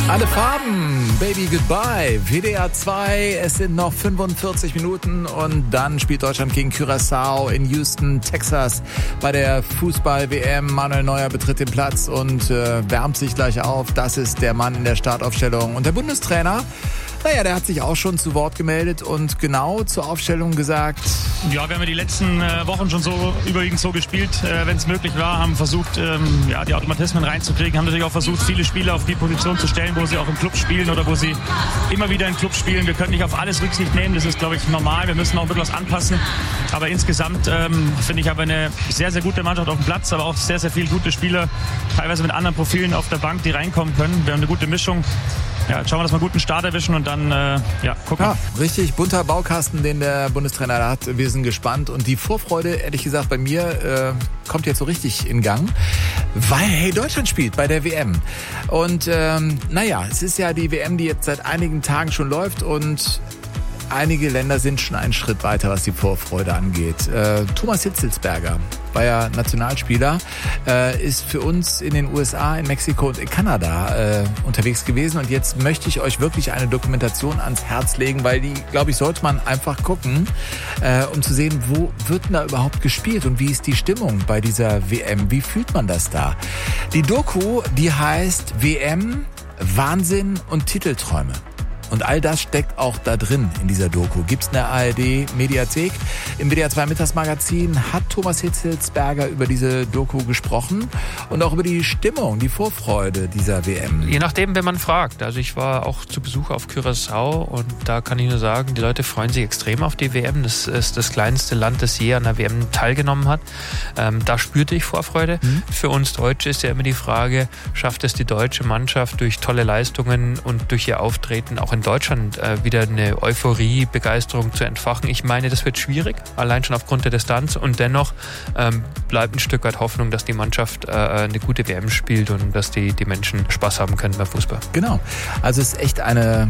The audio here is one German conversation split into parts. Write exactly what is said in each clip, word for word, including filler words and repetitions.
Alle Farben, Baby Goodbye, W D R zwei, es sind noch fünfundvierzig Minuten und dann spielt Deutschland gegen Curaçao in Houston, Texas bei der Fußball-W M. Manuel Neuer betritt den Platz und äh, wärmt sich gleich auf. Das ist der Mann in der Startaufstellung. Und der Bundestrainer, naja, der hat sich auch schon zu Wort gemeldet und genau zur Aufstellung gesagt: Ja, wir haben ja die letzten äh, Wochen schon so überwiegend so gespielt, äh, wenn es möglich war, haben versucht, ähm, ja, die Automatismen reinzukriegen, haben natürlich auch versucht, viele Spieler auf die Position zu stellen, wo sie auch im Club spielen oder wo sie immer wieder im Club spielen. Wir können nicht auf alles Rücksicht nehmen, das ist, glaube ich, normal. Wir müssen auch ein bisschen was anpassen. Aber insgesamt ähm, finde ich aber eine sehr, sehr gute Mannschaft auf dem Platz, aber auch sehr, sehr viele gute Spieler, teilweise mit anderen Profilen auf der Bank, die reinkommen können. Wir haben eine gute Mischung. Ja, jetzt schauen wir, dass wir einen guten Start erwischen und dann, äh, ja, gucken. Ja, richtig bunter Baukasten, den der Bundestrainer da hat. Wir sind gespannt und die Vorfreude, ehrlich gesagt, bei mir äh, kommt jetzt so richtig in Gang, weil, hey, Deutschland spielt bei der W M. Und ähm, naja, es ist ja die W M, die jetzt seit einigen Tagen schon läuft und einige Länder sind schon einen Schritt weiter, was die Vorfreude angeht. Äh, Thomas Hitzelsberger war ja Nationalspieler, äh, ist für uns in den U S A, in Mexiko und in Kanada äh, unterwegs gewesen. Und jetzt möchte ich euch wirklich eine Dokumentation ans Herz legen, weil die, glaube ich, sollte man einfach gucken, äh, um zu sehen, wo wird denn da überhaupt gespielt und wie ist die Stimmung bei dieser W M? Wie fühlt man das da? Die Doku, die heißt W M, Wahnsinn und Titelträume. Und all das steckt auch da drin in dieser Doku. Gibt's in der A R D-Mediathek. Im W D R zwei Mittagsmagazin hat Thomas Hitzelsberger über diese Doku gesprochen und auch über die Stimmung, die Vorfreude dieser W M. Je nachdem, wenn man fragt. Also ich war auch zu Besuch auf Curaçao und da kann ich nur sagen, die Leute freuen sich extrem auf die W M. Das ist das kleinste Land, das je an der W M teilgenommen hat. Ähm, da spürte ich Vorfreude. Mhm. Für uns Deutsche ist ja immer die Frage, schafft es die deutsche Mannschaft durch tolle Leistungen und durch ihr Auftreten auch in Deutschland äh, wieder eine Euphorie, Begeisterung zu entfachen. Ich meine, das wird schwierig, allein schon aufgrund der Distanz und dennoch ähm, bleibt ein Stück weit Hoffnung, dass die Mannschaft äh, eine gute W M spielt und dass die, die Menschen Spaß haben können beim Fußball. Genau, also es ist echt eine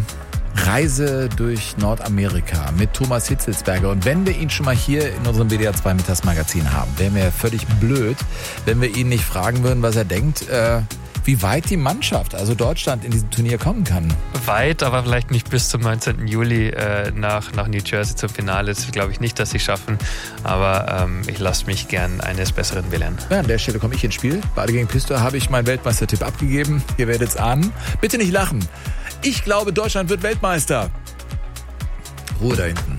Reise durch Nordamerika mit Thomas Hitzelsberger. Und wenn wir ihn schon mal hier in unserem W D R zwei Mittagsmagazin haben, wären wir völlig blöd, wenn wir ihn nicht fragen würden, was er denkt, äh, wie weit die Mannschaft, also Deutschland, in diesem Turnier kommen kann. Weit, aber vielleicht nicht bis zum neunzehnten Juli äh, nach, nach New Jersey zum Finale. Das glaube ich nicht, dass sie schaffen. Aber ähm, ich lasse mich gern eines Besseren belehren. Ja, an der Stelle komme ich ins Spiel. Bade gegen Pistor habe ich meinen Weltmeistertipp abgegeben. Ihr werdet es ahnen. Bitte nicht lachen. Ich glaube, Deutschland wird Weltmeister. Ruhe da hinten.